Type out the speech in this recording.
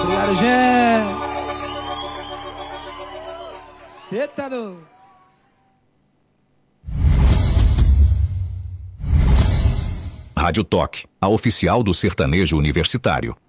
Obrigado, gente. Cê tá no... Rádio Toque, a oficial do sertanejo universitário.